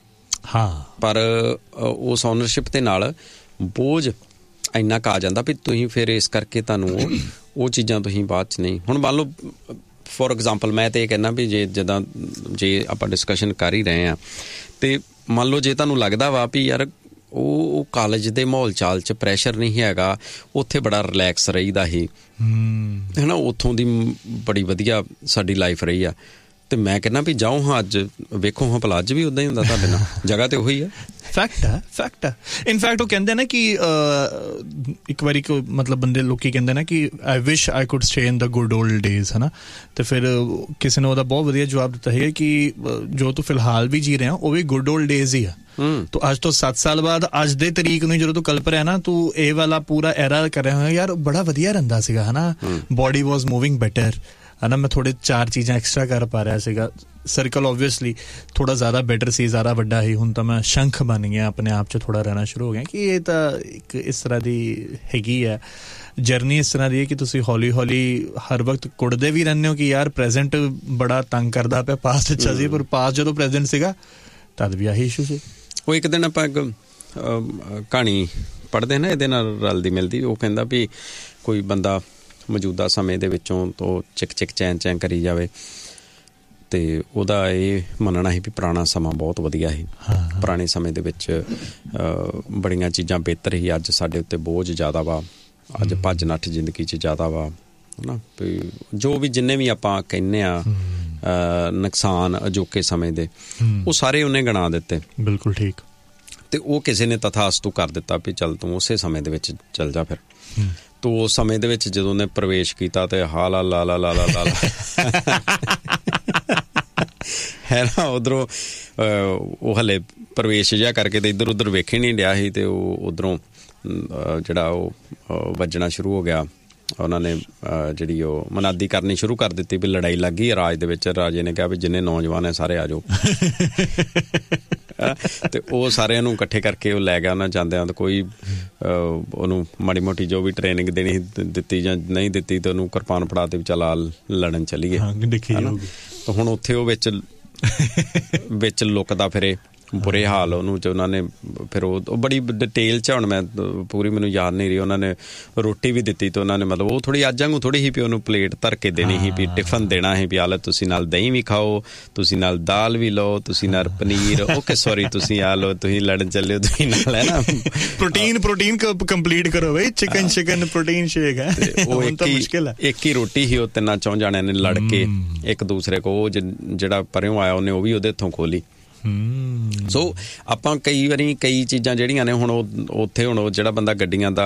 ਪਰ ਉਸ ਓਨਰਸ਼ਿਪ ਦੇ ਨਾਲ ਬੋਝ ਇੰਨਾ ਕੁ ਆ ਜਾਂਦਾ ਵੀ ਤੁਸੀਂ ਫਿਰ ਇਸ ਕਰਕੇ ਤੁਹਾਨੂੰ ਉਹ ਚੀਜ਼ਾਂ ਤੁਸੀਂ ਬਾਅਦ 'ਚ ਨਹੀਂ। ਹੁਣ ਮੰਨ ਲਓ ਫੋਰ ਐਗਜ਼ਾਮਪਲ ਮੈਂ ਤਾਂ ਇਹ ਕਹਿੰਦਾ ਵੀ ਜੇ ਆਪਾਂ ਡਿਸਕਸ਼ਨ ਕਰ ਹੀ ਰਹੇ ਹਾਂ ਅਤੇ ਮੰਨ ਲਓ ਜੇ ਤੁਹਾਨੂੰ ਲੱਗਦਾ ਵਾ ਵੀ ਯਾਰ ਉਹ ਕਾਲਜ ਦੇ ਮਾਹੌਲ ਚਾਲ 'ਚ ਪ੍ਰੈਸ਼ਰ ਨਹੀਂ ਹੈਗਾ, ਉੱਥੇ ਬੜਾ ਰਿਲੈਕਸ ਰਹੀਦਾ ਸੀ ਹੈ ਨਾ, ਉੱਥੋਂ ਦੀ ਬੜੀ ਵਧੀਆ ਸਾਡੀ ਲਾਈਫ ਰਹੀ ਆ, ਤੇ ਮੈਂ ਕਹਿੰਦਾ ਵੀ ਜਾਓ ਹਾਂ ਅੱਜ ਵੇਖੋ ਹਾਂ ਭਲਾ ਅੱਜ ਵੀ ਉੱਦਾਂ ਹੀ ਹੁੰਦਾ ਤੁਹਾਡੇ ਨਾਲ, ਜਗ੍ਹਾ ਤੇ ਉਹੀ ਆ। ਫੈਕਟ ਹੈ ਇਨਫੈਕਟ ਉਹ ਕਹਿੰਦੇ ਨਾ ਕਿ ਇੱਕ ਵਾਰੀ ਮਤਲਬ ਬੰਦੇ ਲੋਕੀ ਕਹਿੰਦੇ ਨਾ ਕਿ ਆਈ ਵਿਸ਼ I could stay in the good old days ਹੈ ਨਾ, ਤੇ ਫਿਰ ਕਿਸੇ ਨੇ ਉਹਦਾ ਬਹੁਤ ਵਧੀਆ ਜਵਾਬ ਦਿੱਤਾ ਹੈ ਕਿ ਜੋ ਤੂੰ ਫਿਲਹਾਲ ਵੀ ਜੀ ਰਿਹਾ ਉਹ ਵੀ ਗੁੱਡ ਓਲਡ ਡੇਜ਼ ਹੀ ਆ। ਤੂੰ ਅੱਜ ਤੋਂ 7 ਸਾਲ ਬਾਅਦ ਅੱਜ ਦੇ ਤਰੀਕ ਨੂੰ ਜਦੋਂ ਤੂੰ ਕਲਪ ਰਿਹਾ ਨਾ, ਤੂੰ ਇਹ ਵਾਲਾ ਪੂਰਾ ਐਰਾ ਕਰ ਰਿਹਾ ਹੋਇਆ ਯਾਰ ਬੜਾ ਵਧੀਆ ਰਹਿੰਦਾ ਸੀਗਾ ਹੈ ਨਾ, ਬੋਡੀ ਵਾਜ਼ ਮੂਵਿੰਗ ਬੈਟਰ ਹੈ ਨਾ, ਮੈਂ ਥੋੜੇ 4 ਚੀਜ਼ਾਂ ਐਕਸਟਰਾ ਕਰ ਪਾ ਰਿਹਾ ਸੀਗਾ, ਸਰਕਲ ਓਬਵੀਅਸਲੀ ਥੋੜਾ ਜ਼ਿਆਦਾ ਬੈਟਰ ਸੀ, ਜ਼ਿਆਦਾ ਵੱਡਾ ਸੀ, ਹੁਣ ਤਾਂ ਮੈਂ ਸ਼ੰਖ ਬਣ ਗਿਆ ਆਪਣੇ ਆਪ 'ਚ ਥੋੜਾ ਰਹਿਣਾ ਸ਼ੁਰੂ ਹੋ ਗਿਆ ਕਿ ਇਹ ਤਾਂ ਇੱਕ ਇਸ ਤਰ੍ਹਾਂ ਦੀ ਹੈਗੀ ਹੈ ਜਰਨੀ, ਇਸ ਤਰ੍ਹਾਂ ਦੀ ਹੈ ਕਿ ਤੁਸੀਂ ਹੌਲੀ ਹੌਲੀ ਹਰ ਵਕਤ ਕੁੜਦੇ ਵੀ ਰਹਿੰਦੇ ਹੋ ਕਿ ਯਾਰ ਪ੍ਰੈਜ਼ੈਂਟ ਬੜਾ ਤੰਗ ਕਰਦਾ ਪਿਆ, ਪਾਸਟ ਅੱਛਾ ਸੀ ਪਰ ਪਾਸਟ ਜਦੋਂ ਪ੍ਰੈਜ਼ੈਂਟ ਸੀਗਾ ਤਦ ਵੀ ਆਹੀ ਇਸ਼ੂ ਸੀ। ਉਹ ਇੱਕ ਦਿਨ ਆਪਾਂ ਇੱਕ ਕਹਾਣੀ ਪੜ੍ਹਦੇ ਨਾ ਇਹਦੇ ਨਾਲ ਰਲਦੀ ਮਿਲਦੀ, ਉਹ ਕਹਿੰਦਾ ਵੀ ਕੋਈ ਬੰਦਾ ਮੌਜੂਦਾ ਸਮੇਂ ਦੇ ਵਿੱਚੋਂ ਤੋਂ ਚਿਕ ਚੈਨ ਕਰੀ ਜਾਵੇ ਤੇ ਉਹਦਾ ਇਹ ਮੰਨਣਾ ਸੀ ਵੀ ਪੁਰਾਣਾ ਸਮਾਂ ਬਹੁਤ ਵਧੀਆ ਸੀ, ਪੁਰਾਣੇ ਸਮੇਂ ਦੇ ਵਿੱਚ ਬੜੀਆਂ ਚੀਜ਼ਾਂ ਬਿਹਤਰ ਸੀ, ਅੱਜ ਸਾਡੇ ਉੱਤੇ ਬੋਝ ਜ਼ਿਆਦਾ ਵਾ, ਅੱਜ ਭੱਜ ਨੱਠ ਜ਼ਿੰਦਗੀ 'ਚ ਜ਼ਿਆਦਾ ਵਾ ਹੈ ਨਾ, ਵੀ ਜੋ ਵੀ ਜਿੰਨੇ ਵੀ ਆਪਾਂ ਕਹਿੰਦੇ ਆ ਨੁਕਸਾਨ ਅਜੋਕੇ ਸਮੇਂ ਦੇ ਉਹ ਸਾਰੇ ਉਹਨੇ ਗਿਣਾ ਦਿੱਤੇ। ਬਿਲਕੁਲ ਠੀਕ। ਤੇ ਉਹ ਕਿਸੇ ਨੇ ਤਥਾਸਤੂ ਕਰ ਦਿੱਤਾ ਵੀ ਚੱਲ ਤੂੰ ਉਸੇ ਸਮੇਂ ਦੇ ਵਿੱਚ ਚੱਲ ਜਾ। ਫਿਰ ਤੂੰ ਉਸ ਸਮੇਂ ਦੇ ਵਿੱਚ ਜਦੋਂ ਉਹਨੇ ਪ੍ਰਵੇਸ਼ ਕੀਤਾ ਤੇ ਹਾਲਾ ਲਾ ਲਾ ਲਾ ਲਾ ਲਾ ਹੈ ਨਾ, ਉਧਰੋਂ ਉਹ ਹਲੇ ਪ੍ਰਵੇਸ਼ ਜਿਹਾ ਕਰਕੇ ਤੇ ਇੱਧਰ ਉੱਧਰ ਵੇਖ ਹੀ ਨਹੀਂ ਡਿਆ ਸੀ, ਤੇ ਉਹ ਉਧਰੋਂ ਜਿਹੜਾ ਉਹ ਵੱਜਣਾ ਸ਼ੁਰੂ ਹੋ ਗਿਆ, ਉਹਨਾਂ ਨੇ ਜਿਹੜੀ ਉਹ ਮਨਾਦੀ ਕਰਨੀ ਸ਼ੁਰੂ ਕਰ ਦਿੱਤੀ ਵੀ ਲੜਾਈ ਲੱਗ ਗਈ ਰਾਜ ਦੇ ਵਿੱਚ। ਰਾਜੇ ਨੇ ਕਿਹਾ ਵੀ ਜਿੰਨੇ ਨੌਜਵਾਨ ਹੈ ਸਾਰੇ ਆ ਜਾਓ ਤੇ ਉਹ ਸਾਰਿਆਂ ਨੂੰ ਇਕੱਠੇ ਕਰਕੇ ਉਹ ਲੈ ਗਿਆ ਉਹਨਾਂ ਜਾਂਦਿਆਂ, ਤੇ ਕੋਈ ਉਹਨੂੰ ਮਾੜੀ ਮੋਟੀ ਜੋ ਵੀ ਟ੍ਰੇਨਿੰਗ ਦੇਣੀ ਦਿੱਤੀ ਜਾਂ ਨਹੀਂ ਦਿੱਤੀ ਤੇ ਉਹਨੂੰ ਕਿਰਪਾਨ ਫੜਾ ਤੇ ਚੱਲ ਆ ਲੜਨ ਚਲੀਏ। ਤਾਂ ਹੁਣ ਉੱਥੇ ਉਹ ਵਿੱਚ ਲੁਕਦਾ ਫਿਰੇ, ਬੁਰੇ ਹਾਲ ਉਹਨੂੰ ਚ ਉਹਨਾਂ ਨੇ ਫਿਰ ਉਹ ਬੜੀ ਡਿਟੇਲ 'ਚ, ਹੁਣ ਮੈਂ ਪੂਰੀ ਮੈਨੂੰ ਯਾਦ ਨਹੀਂ ਰਹੀ, ਉਹਨਾਂ ਨੇ ਰੋਟੀ ਵੀ ਦਿੱਤੀ ਤੇ ਉਹਨਾਂ ਨੇ ਮਤਲਬ ਉਹ ਥੋੜ੍ਹੀ ਅੱਜ ਵਾਂਗੂ ਥੋੜ੍ਹੀ ਸੀ ਵੀ ਉਹਨੂੰ ਪਲੇਟ ਧਰ ਕੇ ਦੇਣੀ ਸੀ ਵੀ ਟਿਫਨ ਦੇਣਾ ਸੀ ਵੀ ਆਹ ਲਓ ਤੁਸੀਂ ਨਾਲ ਦਹੀਂ ਵੀ ਖਾਓ, ਤੁਸੀਂ ਨਾਲ ਦਾਲ ਵੀ ਲਓ, ਤੁਸੀਂ ਨਾਲ ਪਨੀਰ, ਓਕੇ ਸੌਰੀ ਤੁਸੀਂ ਆ ਲਓ, ਤੁਸੀਂ ਲੜਨ ਚੱਲਿਓ ਤੁਸੀਂ ਨਾਲ ਹੈ ਨਾ ਪ੍ਰੋਟੀਨ ਕੰਪਲੀਟ ਕਰੋ ਬਈ, ਚਿਕਨ ਪ੍ਰੋਟੀਨ ਸ਼ੇਕ ਹੈ। ਉਹ ਇੱਕ ਹੀ ਰੋਟੀ ਸੀ, ਉਹ 3-4 ਜਾਣਿਆਂ ਨੇ ਲੜ ਕੇ ਇੱਕ ਦੂਸਰੇ ਕੋ, ਉਹ ਜਿਹੜਾ ਪਰਿਓਂ ਆਇਆ ਉਹਨੇ ਉਹ ਵੀ ਉਹਦੇ ਹੱਥੋਂ ਖੋਲੀ। ਸੋ ਆਪਾਂ ਕਈ ਵਾਰੀ ਕਈ ਚੀਜ਼ਾਂ ਜਿਹੜੀਆਂ ਨੇ ਹੁਣ ਉੱਥੇ ਹੁਣ ਜਿਹੜਾ ਬੰਦਾ ਗੱਡੀਆਂ ਦਾ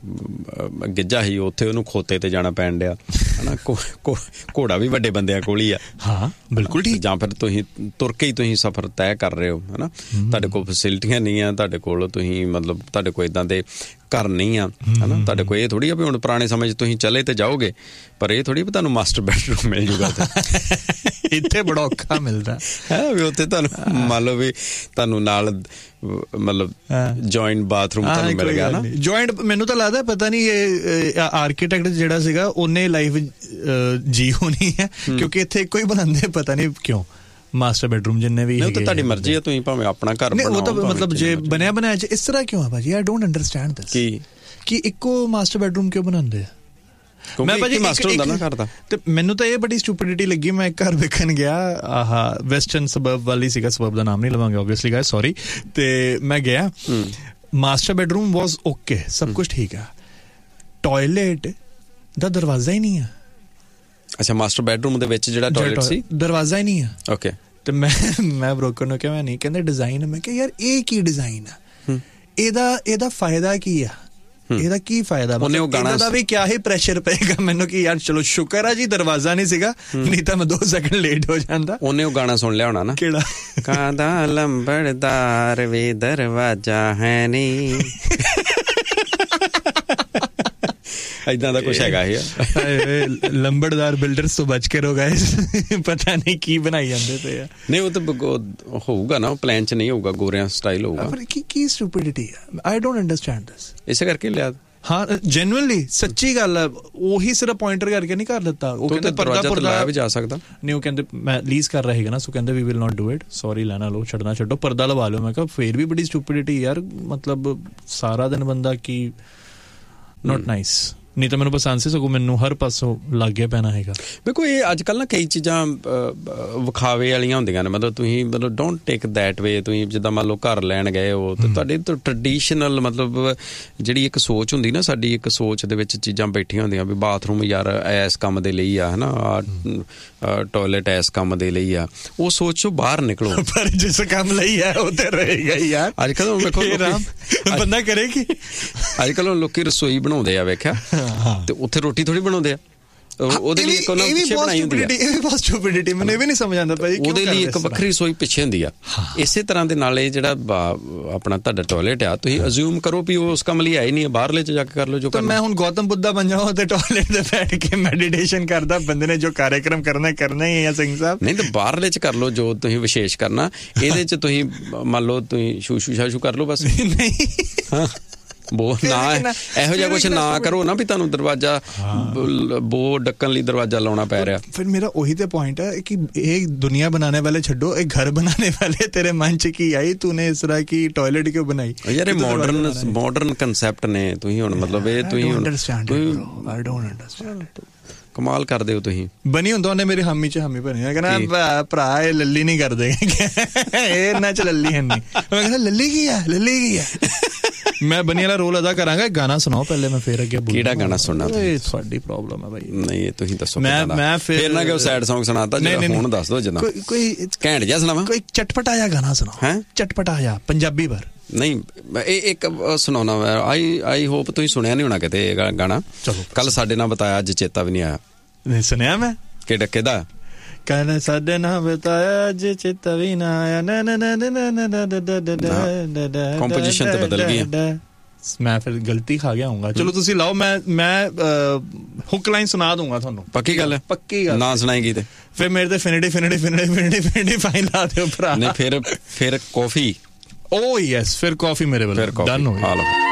ਗਿੱਜਾ ਸੀ ਉੱਥੇ ਉਹਨੂੰ ਖੋਤੇ ਤੇ ਜਾਣਾ ਪੈਣ ਡਿਆ ਹੈ ਨਾ, ਘੋੜਾ ਵੀ ਵੱਡੇ ਬੰਦਿਆਂ ਕੋਲ ਹੀ ਆ। ਹਾਂ ਬਿਲਕੁਲ ਠੀਕ। ਜਾਂ ਫਿਰ ਤੁਸੀਂ ਤੁਰ ਕੇ ਹੀ ਤੁਸੀਂ ਸਫ਼ਰ ਤੈਅ ਕਰ ਰਹੇ ਹੋ ਹੈ ਨਾ, ਤੁਹਾਡੇ ਕੋਲ ਫੈਸਿਲਿਟੀਆਂ ਨਹੀਂ ਆ, ਤੁਹਾਡੇ ਕੋਲ ਤੁਸੀਂ ਮਤਲਬ ਤੁਹਾਡੇ ਕੋਲ ਇੱਦਾਂ ਦੇ ਘਰ ਨਹੀਂ ਆ ਹੈ ਨਾ, ਤੁਹਾਡੇ ਕੋਲ ਇਹ ਥੋੜ੍ਹੀ ਆ ਵੀ ਹੁਣ ਪੁਰਾਣੇ ਸਮੇਂ 'ਚ ਤੁਸੀਂ ਚਲੇ ਤੇ ਜਾਓਗੇ, ਪਰ ਇਹ ਥੋੜ੍ਹੀ ਵੀ ਤੁਹਾਨੂੰ ਮਾਸਟਰ ਬੈਡਰੂਮ ਮਿਲ ਜੂਗਾ ਇੱਥੇ ਬੜਾ ਔਖਾ ਮਿਲਦਾ ਹੈ ਵੀ ਉੱਥੇ ਤੁਹਾਨੂੰ ਮੰਨ ਲਓ ਵੀ ਤੁਹਾਨੂੰ ਨਾਲ ਮਤਲਬ ਜੁਆਇੰਟ ਬਾਥਰੂਮ ਤੁਹਾਨੂੰ ਮਿਲ ਗਿਆ ਨਾ। ਜੁਆਇੰਟ ਮੈਨੂੰ ਤਾਂ ਲੱਗਦਾ ਪਤਾ ਨਹੀਂ ਇਹ ਆਰਕੀਟੈਕਟ ਜਿਹੜਾ ਸੀਗਾ ਉਹਨੇ ਲਾਈਫ ਜੀ ਹੋਣੀ ਹੈ, ਕਿਉਂਕਿ ਇੱਥੇ ਇੱਕੋ ਹੀ ਬਣਾਉਂਦੇ, ਪਤਾ ਨਹੀਂ ਕਿਉਂ ਮਾਸਟਰ ਬੈਡਰੂਮ ਜਿੰਨੇ ਵੀ। ਉਹ ਤਾਂ ਤੁਹਾਡੀ ਮਰਜ਼ੀ ਹੈ, ਤੁਸੀਂ ਭਾਵੇਂ ਆਪਣਾ ਘਰ ਬਣਾਓ, ਉਹ ਤਾਂ ਮਤਲਬ ਜੇ ਬਣਿਆ ਬਣਾਇਆ ਇਸ ਤਰ੍ਹਾਂ ਕਿਉਂ ਆ ਭਾਜੀ, ਆਈ ਡੋਂਟ ਅੰਡਰਸਟੈਂਡ ਦਿਸ ਕਿ ਇੱਕੋ ਮਾਸਟਰ ਬੈਡਰੂਮ ਕਿਉਂ ਬਣਾਉਂਦੇ ਆ। ਮੈਂ ਭਾਜੀ ਮਾਸਟਰ ਹੁੰਦਾ ਨਾ ਕਰਦਾ, ਤੇ ਮੈਨੂੰ ਤਾਂ ਇਹ ਬੜੀ ਸਟੂਪਿਡਿਟੀ ਲੱਗੀ। ਮੈਂ ਇੱਕ ਘਰ ਵੇਖਣ ਗਿਆ, ਆਹ ਵੈਸਟਰਨ ਸਬਰਬ ਵਾਲੀ ਸੀਗਾ, ਸਬਰਬ ਦਾ ਨਾਮ ਨਹੀਂ ਲਵਾਂਗੇ ਓਬਵੀਅਸਲੀ ਗਾਇਸ, ਸੌਰੀ। ਤੇ ਮੈਂ ਗਿਆ, ਮਾਸਟਰ ਬੈਡਰੂਮ ਵਾਜ਼ ਓਕੇ, ਸਭ ਕੁਝ ਠੀਕ ਆ, ਟਾਇਲਟ ਦਾ ਦਰਵਾਜ਼ਾ ਹੀ ਨਹੀਂ ਆ। ਅੱਛਾ, ਮਾਸਟਰ ਬੈਡਰੂਮ ਦੇ ਵਿੱਚ ਜਿਹੜਾ ਟਾਇਲਟ ਸੀ ਦਰਵਾਜ਼ਾ ਹੀ ਨਹੀਂ ਆ। ਓਕੇ। ਤੇ ਮੈਂ ਬ੍ਰੋਕਰ ਨੂੰ ਕਿਹਾ, ਮੈਂ ਨਹੀਂ, ਕਹਿੰਦੇ ਡਿਜ਼ਾਈਨ। ਮੈਂ ਕਿਹਾ ਯਾਰ ਇਹ ਕੀ ਡਿਜ਼ਾਈਨ ਆ, ਇਹਦਾ ਫਾਇਦਾ ਕੀ ਆ, ਇਹਦਾ ਕੀ ਫਾਇਦਾ, ਇਹਨਾਂ ਦਾ ਵੀ ਕਿਆ ਹੀ ਪ੍ਰੈਸ਼ਰ ਪਏਗਾ ਮੈਨੂੰ ਕਿ ਯਾਰ ਚਲੋ ਸ਼ੁਕਰ ਆ ਜੀ ਦਰਵਾਜ਼ਾ ਨਹੀਂ ਸੀਗਾ, ਨਹੀਂ ਤਾਂ ਮੈਂ 2 ਸੈਕਿੰਡ ਲੇਟ ਹੋ ਜਾਂਦਾ। ਉਹਨੇ ਉਹ ਗਾਣਾ ਸੁਣ ਲਿਆ ਹੋਣਾ ਨਾ, ਕਿਹੜਾ ਕਾਦਾ ਲੰਬੜਦਾਰ ਵੇ ਦਰਵਾਜ਼ਾ ਹੈ ਨਹੀਂ, ਏਦਾਂ ਦਾ ਕੁਛ ਹੈਗਾ ਇਹ। ਲੰਬੜਦਾਰ ਬਿਲਡਰਸ ਤੋਂ ਬਚ ਕੇ ਰਹੋ ਗਾਇਸ, ਪਤਾ ਨਹੀਂ ਕੀ ਬਣਾਈ ਜਾਂਦੇ ਪਏ ਆ। ਨਹੀਂ ਉਹ ਤਾਂ ਹੋਊਗਾ ਨਾ, ਪਲਾਨ 'ਚ ਨਹੀਂ ਹੋਊਗਾ, ਗੋਰਿਆਂ ਸਟਾਈਲ ਹੋਊਗਾ। ਕੀ ਸਟੂਪਿਡਿਟੀ ਆ, ਆਈ ਡੋਂਟ ਅੰਡਰਸਟੈਂਡ ਦਿਸ। ਇਸੇ ਕਰਕੇ ਲਿਆ ਹਾਂ ਜੈਨੂਇਨਲੀ ਸੱਚੀ ਗੱਲ ਹੈ, ਉਹੀ ਸਿਰਫ ਪੁਆਇੰਟਰ ਕਰਕੇ ਨਹੀਂ ਕਰ ਦਿੱਤਾ। ਉਹ ਕਹਿੰਦੇ ਪਰਦਾ ਲਾਇਆ ਵੀ ਜਾ ਸਕਦਾ ਨਹੀਂ, ਉਹ ਕਹਿੰਦੇ ਮੈਂ ਲੀਜ਼ ਕਰ ਰਿਹਾ ਹੈਗਾ ਨਾ, ਸੋ ਕਹਿੰਦੇ we will not do it, sorry ਲੈਣਾ ਲਓ, ਛੱਡਣਾ ਛੱਡੋ, ਪਰਦਾ ਲਵਾ ਲਿਓ। ਮੈਂ ਕਿਹਾ ਫੇਰ ਵੀ ਬੜੀ ਸਟੂਪਿਡਿਟੀ ਯਾਰ, ਮਤਲਬ ਸਾਰਾ ਦਿਨ ਬੰਦਾ ਕੀ, ਨਾਟ ਨਾਈਸ। ਨਹੀਂ ਤਾਂ ਮੈਨੂੰ ਪਸੰਦ ਸੀ, ਸਗੋਂ ਮੈਨੂੰ ਹਰ ਪਾਸੋਂ ਲੱਗ ਗਿਆ ਪੈਣਾ ਹੈਗਾ। ਦੇਖੋ ਇਹ ਅੱਜ ਕੱਲ੍ਹ ਨਾ ਕਈ ਚੀਜ਼ਾਂ ਵਿਖਾਵੇ ਵਾਲੀਆਂ ਹੁੰਦੀਆਂ ਨੇ, ਮਤਲਬ ਤੁਸੀਂ ਮਤਲਬ ਡੋਂਟ ਟੇਕ ਦੈਟ ਵੇ। ਤੁਸੀਂ ਜਿੱਦਾਂ ਮੰਨ ਲਓ ਘਰ ਲੈਣ ਗਏ ਹੋ ਤੇ ਤੁਹਾਡੇ ਤੋਂ ਟਰਡੀਸ਼ਨਲ ਮਤਲਬ ਜਿਹੜੀ ਇੱਕ ਸੋਚ ਹੁੰਦੀ ਨਾ ਸਾਡੀ, ਇੱਕ ਸੋਚ ਦੇ ਵਿੱਚ ਚੀਜ਼ਾਂ ਬੈਠੀਆਂ ਹੁੰਦੀਆਂ ਵੀ ਬਾਥਰੂਮ ਯਾਰ ਇਸ ਕੰਮ ਦੇ ਲਈ ਆ, ਹੈ ਨਾ, ਟੋਇਲਟ ਇਸ ਕੰਮ ਦੇ ਲਈ ਆ, ਉਹ ਸੋਚ ਚੋਂ ਬਾਹਰ ਨਿਕਲੋ। ਪਰ ਜਿਸ ਕੰਮ ਲਈ ਹੈ ਉਹ ਤੇ ਰਹੇਗਾ ਹੀ ਯਾਰ। ਅੱਜ ਕੱਲ੍ਹ ਵੇਖੋ ਬੰਦਾ ਕਰੇਗੀ, ਅੱਜ ਕੱਲ੍ਹ ਲੋਕੀ ਰਸੋਈ ਬਣਾਉਂਦੇ ਆ, ਵੇਖਿਆ, ਤੇ ਉੱਥੇ ਰੋਟੀ ਥੋੜੀ ਬਣਾਉਂਦੇ ਆ, ਉਹਦੇ ਲਈ ਇੱਕ ਉਹਨਾਂ ਪਿੱਛੇ ਬਣਾਈ ਹੁੰਦੀ ਆ। ਇਹ ਵੀ ਬਹੁਤ ਸਟੂਪਿਡਿਟੀ, ਮੈਨੂੰ ਇਹ ਵੀ ਨਹੀਂ ਸਮਝ ਆਉਂਦਾ ਭਾਈ ਉਹਦੇ ਲਈ ਇੱਕ ਵੱਖਰੀ ਰਸੋਈ ਪਿੱਛੇ ਹੁੰਦੀ ਆ। ਇਸੇ ਤਰ੍ਹਾਂ ਦੇ ਨਾਲ ਇਹ ਜਿਹੜਾ ਆਪਣਾ ਤੁਹਾਡਾ ਟੋਇਲਟ ਆ, ਤੁਸੀਂ ਅਜ਼ਿਊਮ ਕਰੋ ਵੀ ਉਹ ਉਸ ਕੰਮ ਲਈ ਆਏ ਨਹੀਂ, ਬਾਹਰਲੇ ਚ ਜਾ ਕੇ ਕਰ ਲਓ ਜੋ ਕਰਨਾ। ਮੈਂ ਹੁਣ ਗੌਤਮ ਬੁੱਧਾ ਬਣ ਜਾਵਾਂ ਤੇ ਟੋਇਲਟ ਤੇ ਬੈਠ ਕੇ ਮੈਡੀਟੇਸ਼ਨ ਕਰਦਾ, ਬੰਦੇ ਨੇ ਜੋ ਕਾਰਿਆਕਰਮ ਕਰਨਾ ਹੀ ਹੈ ਸਿੰਘ ਸਾਹਿਬ। ਨਹੀਂ ਤਾਂ ਬਾਹਰਲੇ ਚ ਕਰ ਲਓ ਜੋ ਤੁਸੀਂ ਵਿਸ਼ੇਸ਼ ਕਰਨਾ, ਇਹਦੇ ਚ ਤੁਸੀਂ ਮੰਨ ਲਓ ਤੁਸੀਂ ਸ਼ੂਸ਼ੂ ਸ਼ਾਸ਼ੂ ਕਰ ਲਓ ਬਸ। ਨਹੀਂ ਹਾਂ ਨਾ ਇਹੋ ਜਿਹਾ ਕੁਛ ਨਾ ਕਰੋ ਨਾ ਵੀ ਤੁਹਾਨੂੰ ਦਰਵਾਜ਼ਾ ਬੋ ਡੱਕਣ ਲਈ ਦਰਵਾਜ਼ਾ ਲਾਉਣਾ ਪੈ ਰਿਹਾ। ਫਿਰ ਮੇਰਾ ਉਹੀ ਤੇ ਪੁਆਇੰਟ ਹੈ ਕਿ ਇਹ ਦੁਨੀਆ बनाने वाले ਛੱਡੋ, ਇਹ ਘਰ बनाने वाले तेरे मन ਚ ਕੀ ਆਈ, ਤੂਨੇ ਇਸ ਤਰ੍ਹਾਂ ਕੀ ਟਾਇਲਟ ਕਿਉਂ ਬਣਾਈ ਯਾਰ? ਇਹ ਮਾਡਰਨ ਕਨਸੈਪਟ ਨੇ। ਤੁਸੀਂ ਹੁਣ ਮਤਲਬ ਇਹ ਤੁਸੀਂ ਹੁਣ I don't understand ਕਮਾਲ ਕਰਦੇ ਹੋ ਤੁਸੀਂ। ਬਣੀ ਹੁੰਦਾ ਉਹਨੇ ਮੇਰੀ ਹਾਮੀ ਚ ਹਾਮੀ ਭਰੀ, ਕਹਿੰਦਾ ਭਰਾ ਇਹ ਲੱਲੀ ਨਹੀਂ ਕਰਦੇ, ਇਹ ਇਹਨਾਂ ਚ ਲੱਲੀ ਹੈ ਨਹੀਂ। ਮੈਂ ਕਹਿੰਦਾ ਲੱਲੀ ਕੀ ਹੈ, ਲੱਲੀ ਕੀ ਹੈ। ਮੈਂ ਬਨੀ ਵਾਲਾ ਰੋਲ ਅਦਾ ਕਰਾਂਗਾ। ਗਾਣਾ ਸੁਣਾਓ ਪਹਿਲੇ, ਮੈਂ ਫੇਰ ਅੱਗੇ ਕਿਹੜਾ ਗਾਣਾ ਸੁਣਨਾ? ਤੁਹਾਡੀ ਪ੍ਰੋਬਲਮ ਹੈ ਬਾਈ। ਨਹੀਂ ਇਹ ਤੁਸੀਂ ਦੱਸੋ। ਮੈਂ ਫੇਰ ਨਾ ਕਿ ਸੈਡ ਸੌਂਗ ਸੁਣਾਤਾ, ਜਿਹੜਾ ਹੁਣ ਦੱਸ ਦੋ ਜਿੰਨਾ ਕੋਈ ਘੈਂਟ ਜਿਹਾ ਸੁਣਾਵਾ, ਕੋਈ ਚਟਪਟਾ ਜਿਹਾ ਗਾਣਾ ਸੁਣਾਓ। ਹੈ ਚਟਪਟਾ ਜਿਹਾ ਪੰਜਾਬੀ ਵਰ ਨਹੀਂ, ਇਹ ਇੱਕ ਸੁਣਾਉਣਾ ਮੈਂ। ਆਈ ਹੋਪ ਤੁਸੀਂ ਸੁਣਿਆ ਨਹੀਂ ਹੋਣਾ ਕਿਤੇ ਇਹ ਗਾਣਾ। ਚਲੋ ਕੱਲ ਸਾਡੇ ਨਾਲ ਬਤਾਇਆ, ਅੱਜ ਚੇਤਾ ਵੀ ਨਹੀਂ ਆਇਆ। ਨਹੀਂ ਸੁਣਿਆ ਮੈਂ ਕਿ ਡੱਕੇ ਦਾ ਕਹਿੰਦਾ ਸਾਡੇ ਨਾਲ ਬਤਾਇਆ, ਅੱਜ ਚੇਤਾ ਵੀ ਨਾ ਆਇਆ, ਕੰਪੋਜੀਸ਼ਨ ਤੇ ਬਦਲ ਗਈ। ਮੈਂ ਫਿਰ ਗਲਤੀ ਖਾ ਗਿਆ ਹੂੰਗਾ। ਚਲੋ ਤੁਸੀਂ ਲਾਓ, ਮੈਂ ਹੁੱਕ ਲਾਈਨ ਸੁਣਾ ਦੂੰਗਾ ਤੁਹਾਨੂੰ। ਪੱਕੀ ਗੱਲ ਹੈ? ਪੱਕੀ ਗੱਲ। ਨਾ ਸੁਣਾਏਗੀ ਤੇ ਫਿਰ ਮੇਰੇ ਤੇ ਫਿਨਿਟੀ ਫਾਈਨ ਲਾ ਦਿਓ ਭਰਾ। ਨਹੀਂ ਫਿਰ ਕਾਫੀ। ਓ ਯੈਸ, ਫਿਰ ਕਾਫੀ ਮੇਰੇ ਵੱਲ ਡਨ ਹੋ ਗਿਆ।